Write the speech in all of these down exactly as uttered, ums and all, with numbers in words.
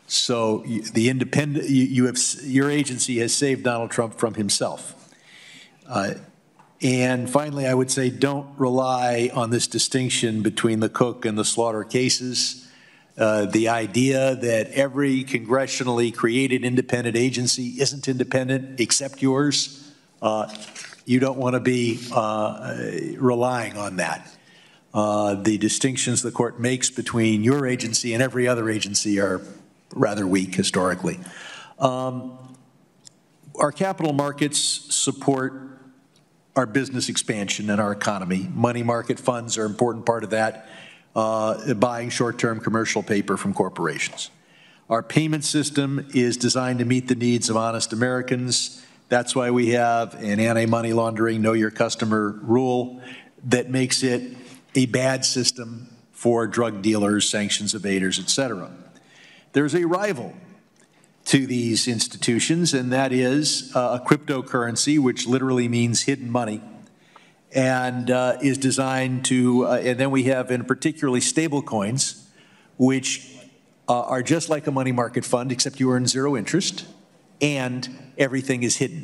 So the independent, you, you have, your agency has saved Donald Trump from himself. Uh, and finally, I would say don't rely on this distinction between the Cook and the Slaughter cases. Uh, the idea that every congressionally created independent agency isn't independent except yours, uh, you don't want to be uh, relying on that. Uh, the distinctions the court makes between your agency and every other agency are rather weak historically. Um, our capital markets support our business expansion and our economy. Money market funds are an important part of that. Uh, buying short-term commercial paper from corporations. Our payment system is designed to meet the needs of honest Americans. That's why we have an anti-money laundering, know your customer rule that makes it a bad system for drug dealers, sanctions evaders, et cetera. There's a rival to these institutions, and that is uh, a cryptocurrency, which literally means hidden money, and uh, is designed to, uh, and then we have in particularly stable coins, which uh, are just like a money market fund, except you earn zero interest, and everything is hidden.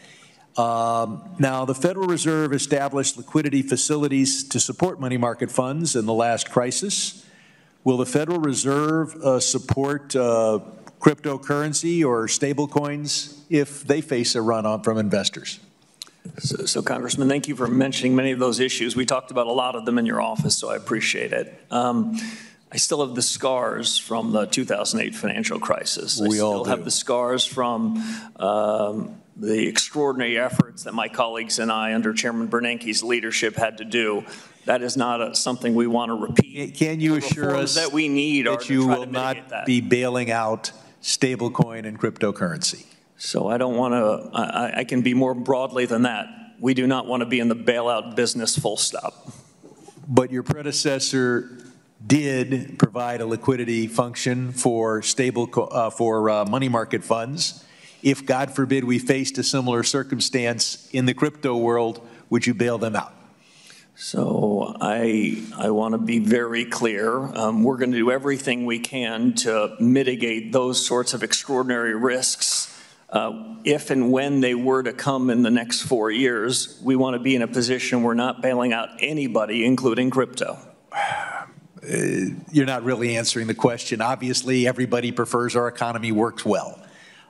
Um, now, the Federal Reserve established liquidity facilities to support money market funds in the last crisis. Will the Federal Reserve uh, support uh, cryptocurrency or stable coins if they face a run-on from investors? So, so, Congressman, thank you for mentioning many of those issues. We talked about a lot of them in your office, so I appreciate it. Um, I still have the scars from the two thousand eight financial crisis. We I still all do. have the scars from um, the extraordinary efforts that my colleagues and I, under Chairman Bernanke's leadership, had to do. That is not a, something we want to repeat. Can you assure us that we need that you will not that. be bailing out stablecoin and cryptocurrency? So I don't want to, I, I can be more broadly than that. We do not want to be in the bailout business, full stop. But your predecessor did provide a liquidity function for stable, uh, for uh, money market funds. If, God forbid, we faced a similar circumstance in the crypto world, would you bail them out? So I, I want to be very clear. Um, we're going to do everything we can to mitigate those sorts of extraordinary risks. Uh, if and when they were to come in the next four years, we want to be in a position we're not bailing out anybody, including crypto. Uh, you're not really answering the question. Obviously, everybody prefers our economy works well.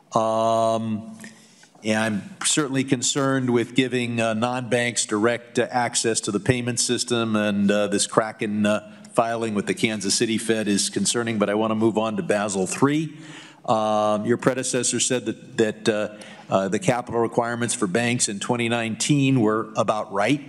Um, and I'm certainly concerned with giving uh, non-banks direct uh, access to the payment system, and uh, this Kraken uh, filing with the Kansas City Fed is concerning, but I want to move on to Basel three. Um, your predecessor said that, that uh, uh, the capital requirements for banks in twenty nineteen were about right.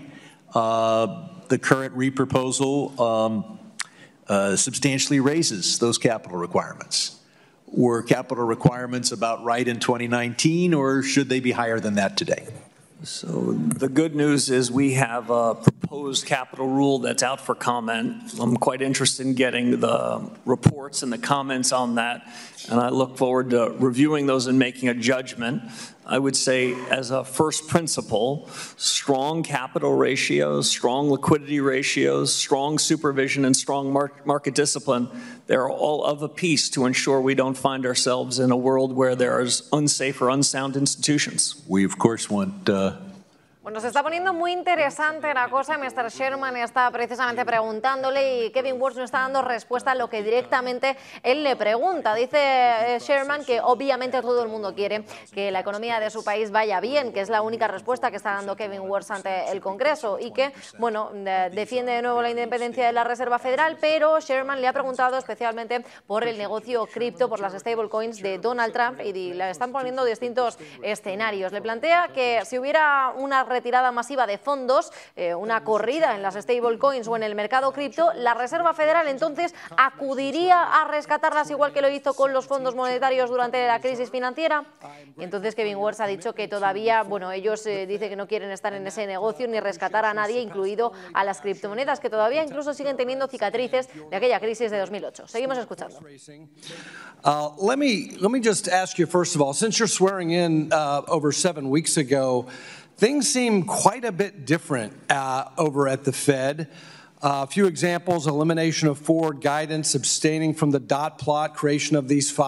Uh, the current reproposal um, uh, substantially raises those capital requirements. Were capital requirements about right in twenty nineteen, or should they be higher than that today? So the good news is we have a proposed capital rule that's out for comment. I'm quite interested in getting the reports and the comments on that, and I look forward to reviewing those and making a judgment. I would say, as a first principle, strong capital ratios, strong liquidity ratios, strong supervision, and strong mar- market discipline, they're all of a piece to ensure we don't find ourselves in a world where there is unsafe or unsound institutions. We, of course, want uh, Bueno, se está poniendo muy interesante la cosa. mister Sherman está precisamente preguntándole y Kevin Warsh no está dando respuesta a lo que directamente él le pregunta. Dice Sherman que obviamente todo el mundo quiere que la economía de su país vaya bien, que es la única respuesta que está dando Kevin Warsh ante el Congreso y que, bueno, defiende de nuevo la independencia de la Reserva Federal, pero Sherman le ha preguntado especialmente por el negocio cripto, por las stablecoins de Donald Trump y le están poniendo distintos escenarios. Le plantea que si hubiera una retirada masiva de fondos, eh, una corrida en las stablecoins o en el mercado cripto, la Reserva Federal entonces acudiría a rescatarlas igual que lo hizo con los fondos monetarios durante la crisis financiera. Y entonces Kevin Warsh ha dicho que todavía, bueno, ellos eh, dicen que no quieren estar en ese negocio ni rescatar a nadie, incluido a las criptomonedas, que todavía incluso siguen teniendo cicatrices de aquella crisis de dos mil ocho. Seguimos escuchando. Uh, let me let me just ask you first of all, since you're swearing in uh, over seven weeks ago, things seem quite a bit different uh, over at the Fed. Uh, a few examples: elimination of forward guidance, abstaining from the dot plot, creation of these five